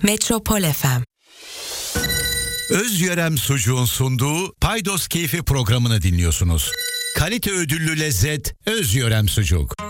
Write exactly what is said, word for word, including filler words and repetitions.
Metropol F M. Özyörem Sucuğun sunduğu Paydos Keyfi programını dinliyorsunuz. Kalite ödüllü lezzet Özyörem Sucuk.